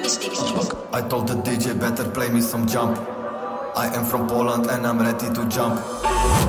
I told the DJ better play me some jump. I am from Poland and I'm ready to jump.